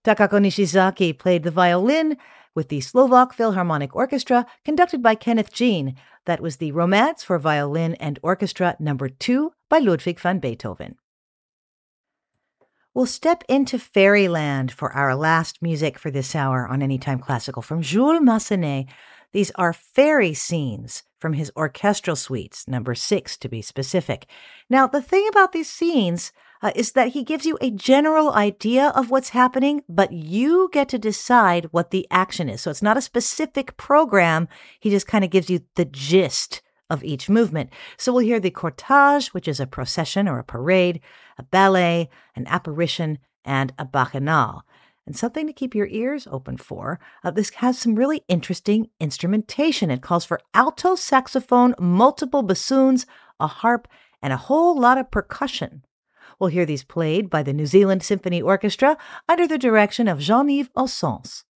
Takako Nishizaki played the violin with the Slovak Philharmonic Orchestra, conducted by Kenneth Jean. That was the Romance for Violin and Orchestra No. 2 by Ludwig van Beethoven. We'll step into fairyland for our last music for this hour on Anytime Classical from Jules Massenet. These are fairy scenes from his orchestral suites, No. 6 to be specific. Now, the thing about these scenes is that he gives you a general idea of what's happening, but you get to decide what the action is. So it's not a specific program. He just kind of gives you the gist of each movement. So we'll hear the cortege, which is a procession or a parade, a ballet, an apparition, and a bacchanal. And something to keep your ears open for, this has some really interesting instrumentation. It calls for alto saxophone, multiple bassoons, a harp, and a whole lot of percussion. We'll hear these played by the New Zealand Symphony Orchestra under the direction of Jean-Yves Ossens.